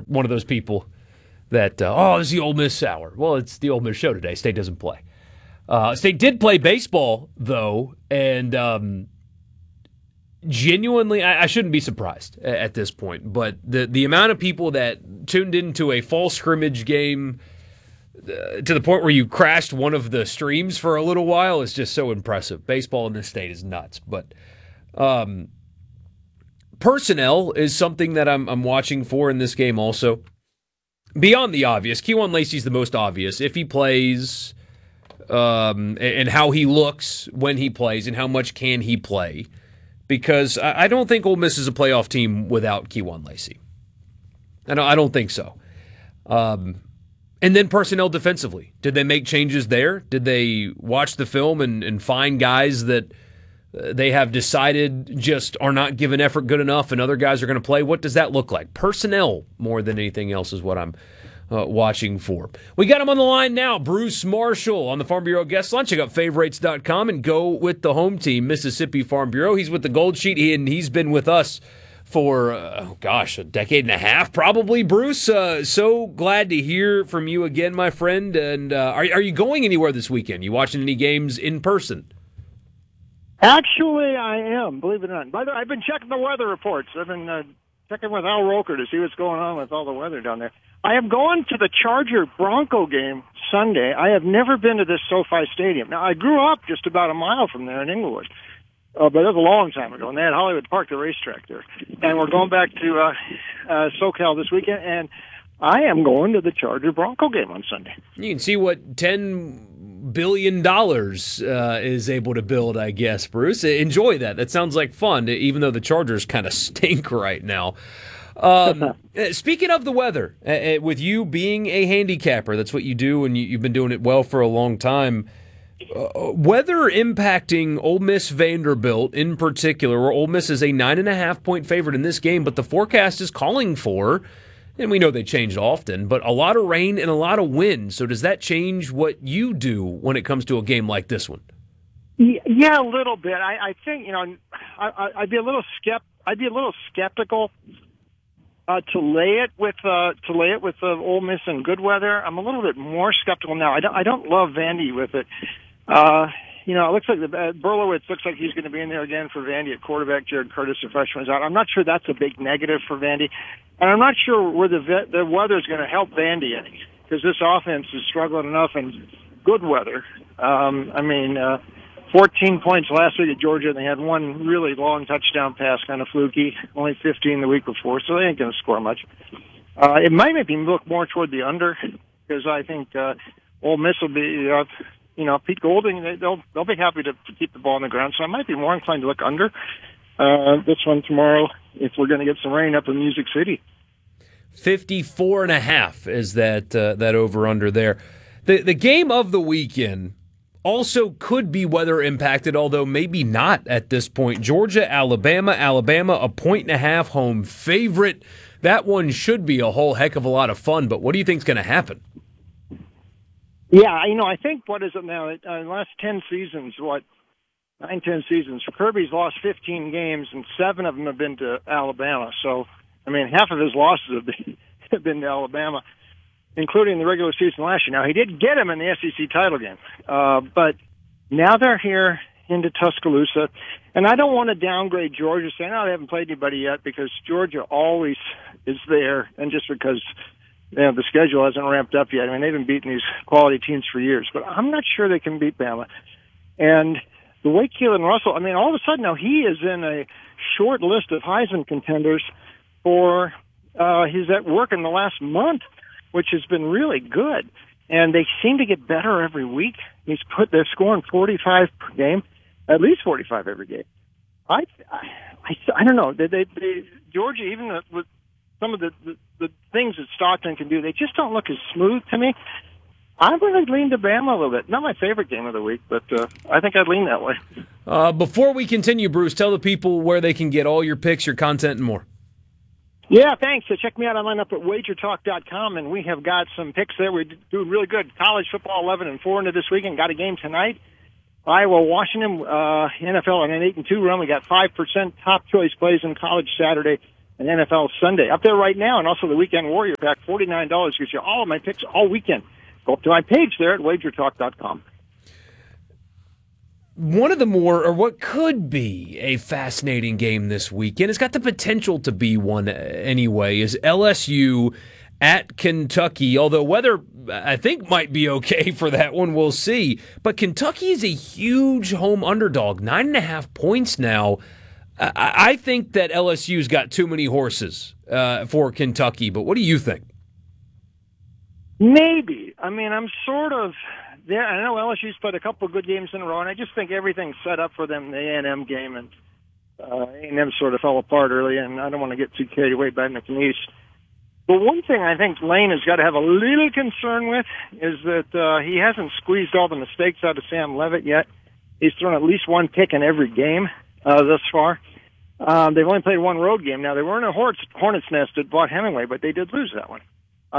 one of those people that, this is the Ole Miss hour. Well, it's the Ole Miss show today. State doesn't play. State did play baseball, though, and genuinely, I shouldn't be surprised at this point, but the amount of people that tuned into a fall scrimmage game to the point where you crashed one of the streams for a little while is just so impressive. Baseball in this state is nuts, but personnel is something that I'm watching for in this game also. Beyond the obvious, Kewan Lacey's the most obvious. If he plays, and how he looks when he plays, and how much can he play. Because I don't think Ole Miss is a playoff team without Kewan Lacey. I don't think so. And then personnel defensively. Did they make changes there? Did they watch the film and find guys that they have decided just are not giving effort good enough and other guys are going to play? What does that look like? Personnel more than anything else is what I'm watching for. We got him on the line now. Bruce Marshall on the Farm Bureau Guest Line. Check out favorites.com and go with the home team, Mississippi Farm Bureau. He's with the Gold Sheet, and he's been with us for, a decade and a half probably. Bruce, so glad to hear from you again, my friend. And are you going anywhere this weekend? You watching any games in person? Actually, I am, believe it or not. By the way, I've been checking the weather reports. I've been checking with Al Roker to see what's going on with all the weather down there. I am going to the Charger-Bronco game Sunday. I have never been to this SoFi Stadium. Now, I grew up just about a mile from there in Inglewood, but that was a long time ago, and they had Hollywood Park, the racetrack there. And we're going back to SoCal this weekend, and I am going to the Charger-Bronco game on Sunday. You can see what $10 billion is able to build, I guess, Bruce. Enjoy that. That sounds like fun, even though the Chargers kind of stink right now. Speaking of the weather, with you being a handicapper, that's what you do, and you've been doing it well for a long time. Weather impacting Ole Miss Vanderbilt in particular, where Ole Miss is a 9.5-point favorite in this game, but the forecast is calling for, and we know they change often, but a lot of rain and a lot of wind. So does that change what you do when it comes to a game like this one? Yeah, a little bit. I think I'd be a little skeptical to lay it with Ole Miss and good weather. I'm a little bit more skeptical now. I don't love Vandy with it. It looks like Berlowitz looks like he's going to be in there again for Vandy at quarterback. Jared Curtis, the freshman, is out. I'm not sure that's a big negative for Vandy, and I'm not sure where the weather is going to help Vandy any, because this offense is struggling enough in good weather. 14 points last week at Georgia, and they had one really long touchdown pass, kind of fluky. Only 15 the week before, so they ain't going to score much. It might make me look more toward the under, because I think Ole Miss will be, Pete Golding, they'll be happy to keep the ball on the ground, so I might be more inclined to look under this one tomorrow if we're going to get some rain up in Music City. 54.5 is that over-under there. The game of the weekend also could be weather impacted, although maybe not at this point. Georgia, Alabama, a 1.5 home favorite. That one should be a whole heck of a lot of fun, but what do you think is going to happen? Yeah, I think what is it now? In the last 10 seasons, 10 seasons, Kirby's lost 15 games, and 7 of them have been to Alabama. So, half of his losses have been to Alabama, including the regular season last year. Now, he did get him in the SEC title game, but now they're here into Tuscaloosa, and I don't want to downgrade Georgia, saying, they haven't played anybody yet, because Georgia always is there, and just because the schedule hasn't ramped up yet. They've been beating these quality teams for years, but I'm not sure they can beat Bama. And the way Keelan Russell, all of a sudden now he is in a short list of Heisman contenders for his at work in the last month, which has been really good. And they seem to get better every week. They're scoring 45 per game, at least 45 every game. I don't know. Georgia, even with some of the things that Stockton can do, they just don't look as smooth to me. I'm going to lean to Bama a little bit. Not my favorite game of the week, but I think I'd lean that way. Before we continue, Bruce, tell the people where they can get all your picks, your content, and more. Yeah, thanks. So check me out online up at wagertalk.com, and we have got some picks there. We're doing really good. College football 11-4 into this weekend. Got a game tonight. Iowa, Washington, NFL on an 8-2 run. We got 5% top choice plays in college Saturday. and NFL Sunday. Up there right now, and also the Weekend Warrior Pack, $49 gives you all of my picks all weekend. Go up to my page there at wagertalk.com. One of the more, or what could be a fascinating game this weekend, it's got the potential to be one anyway, is LSU at Kentucky, although weather, I think, might be okay for that one. We'll see. But Kentucky is a huge home underdog, 9.5 points now. I think that LSU's got too many horses for Kentucky, but what do you think? Maybe. I mean, I'm sort of there. I know LSU's played a couple of good games in a row, and I just think everything's set up for them in the A&M game, and A&M sort of fell apart early, and I don't want to get too carried away by McNeese. But one thing I think Lane has got to have a little concern with is that he hasn't squeezed all the mistakes out of Sam Leavitt yet. He's thrown at least one pick in every game thus far. They've only played one road game. Now, they were in a hornet's nest at Vaught Hemingway, but they did lose that one.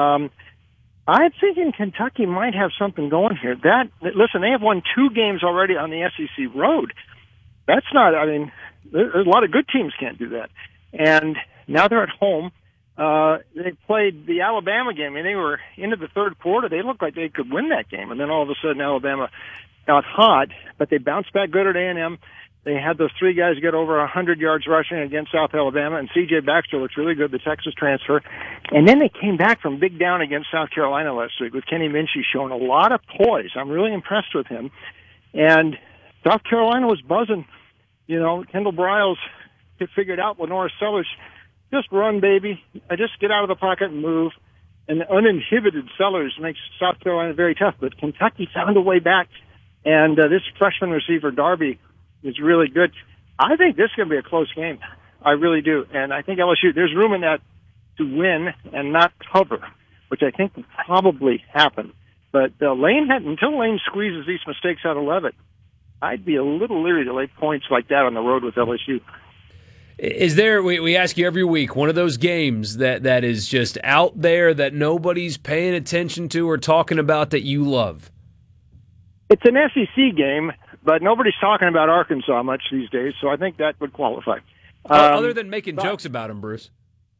I'm thinking Kentucky might have something going here. Listen, they have won 2 games already on the SEC road. That's not, I mean, there's a lot of good teams can't do that. And now they're at home. They played the Alabama game, and they were into the third quarter. They looked like they could win that game, and then all of a sudden Alabama got hot, but they bounced back good at A&M. They had those 3 guys get over 100 yards rushing against South Alabama, and C.J. Baxter looks really good, the Texas transfer. And then they came back from big down against South Carolina last week with Kenny Minchey showing a lot of poise. I'm really impressed with him. And South Carolina was buzzing. You know, Kendall Briles figured out Lenora Sellers, just run, baby. Just get out of the pocket and move. And uninhibited Sellers makes South Carolina very tough. But Kentucky found a way back. And this freshman receiver, Darby, is really good. I think this is going to be a close game. I really do. And I think LSU, there's room in that to win and not cover, which I think will probably happen. But until Lane squeezes these mistakes out of Leavitt, I'd be a little leery to lay points like that on the road with LSU. Is there, we ask you every week, one of those games that is just out there that nobody's paying attention to or talking about that you love? It's an SEC game, but nobody's talking about Arkansas much these days, so I think that would qualify. Other than making jokes about them, Bruce.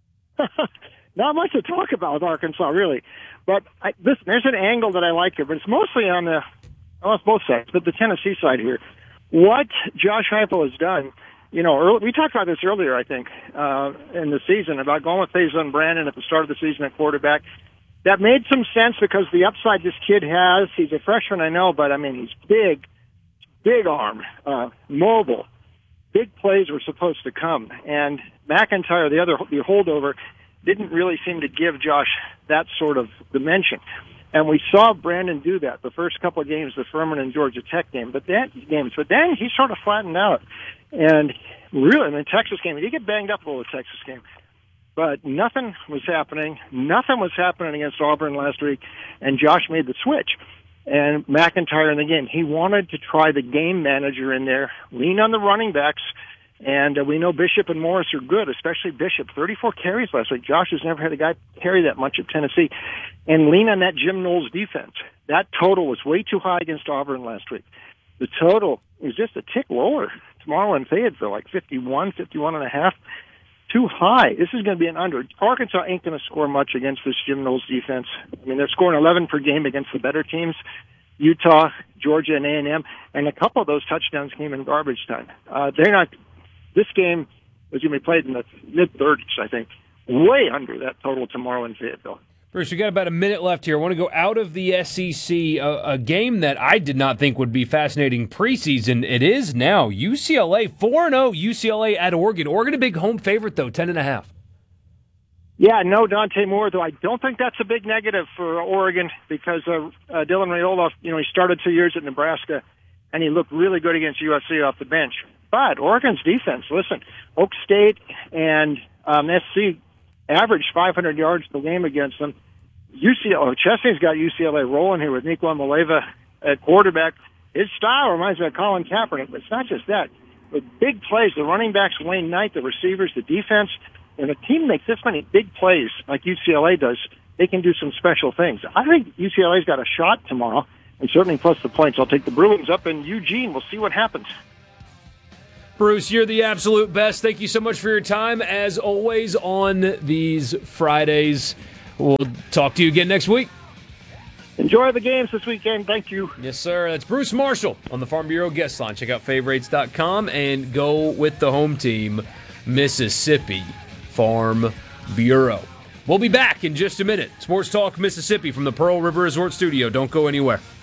Not much to talk about with Arkansas, really. But listen, there's an angle that I like here, but it's mostly on both sides, but the Tennessee side here. What Josh Heupel has done, you know, we talked about this earlier, I think, in the season, about going with Faison Brandon at the start of the season at quarterback. That made some sense because the upside this kid has, he's a freshman, I know, but, I mean, he's big arm, mobile. Big plays were supposed to come. And McIntyre, the holdover, didn't really seem to give Josh that sort of dimension. And we saw Brandon do that the first couple of games, the Furman and Georgia Tech game. But then he sort of flattened out. And really, in the Texas game, he did get banged up a little, the Texas game. But nothing was happening. Nothing was happening against Auburn last week. And Josh made the switch. And McIntyre in the game, he wanted to try the game manager in there, lean on the running backs. And we know Bishop and Morris are good, especially Bishop. 34 carries last week. Josh has never had a guy carry that much at Tennessee. And lean on that Jim Knowles defense. That total was way too high against Auburn last week. The total is just a tick lower tomorrow in Fayetteville, like 51 and a half. Too high. This is going to be an under. Arkansas ain't going to score much against this Jim Knowles defense. I mean, they're scoring 11 per game against the better teams. Utah, Georgia, and A&M. And a couple of those touchdowns came in garbage time. This game is going to be played in the mid-30s, I think. Way under that total tomorrow in Fayetteville. Bruce, we got about a minute left here. I want to go out of the SEC, a game that I did not think would be fascinating preseason. It is now. UCLA, 4-0 UCLA at Oregon. Oregon a big home favorite, though, 10.5. Yeah, no Dante Moore, though I don't think that's a big negative for Oregon because Dylan Raiola, you know, he started 2 years at Nebraska, and he looked really good against USC off the bench. But Oregon's defense, listen, Oak State and SC averaged 500 yards per game against them. Chesney's got UCLA rolling here with Nico Maleva at quarterback. His style reminds me of Colin Kaepernick, but it's not just that. With big plays, the running backs, Wayne Knight, the receivers, the defense, when a team makes this many big plays like UCLA does, they can do some special things. I think UCLA's got a shot tomorrow, and certainly plus the points. I'll take the Bruins up in Eugene. We'll see what happens. Bruce, you're the absolute best. Thank you so much for your time, as always, on these Fridays. We'll talk to you again next week. Enjoy the games this weekend. Thank you. Yes, sir. That's Bruce Marshall on the Farm Bureau guest line. Check out favorites.com and go with the home team, Mississippi Farm Bureau. We'll be back in just a minute. Sports Talk Mississippi from the Pearl River Resort Studio. Don't go anywhere.